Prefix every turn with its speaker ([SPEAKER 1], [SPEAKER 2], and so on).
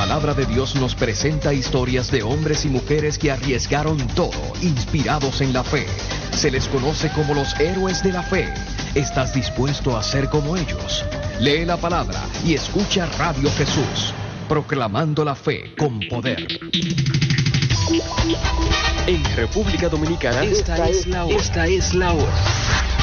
[SPEAKER 1] palabra de Dios nos presenta historias de hombres y mujeres que arriesgaron todo, inspirados en la fe. Se les conoce como los héroes de la fe. ¿Estás dispuesto a ser como ellos? Lee la palabra y escucha Radio Jesús, proclamando la fe con poder. En República Dominicana, esta es la hora.